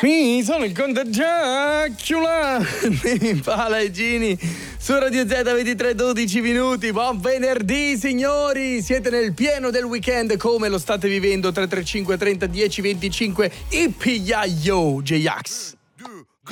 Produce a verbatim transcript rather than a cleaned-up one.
Mi sono il conte Dracula di Paola e Gini su Radio Z, ventitré dodici minuti. Buon venerdì signori, siete nel pieno del weekend. Come lo state vivendo? Tre tre cinque trenta dieci venticinque. Ippiaio J-Ax.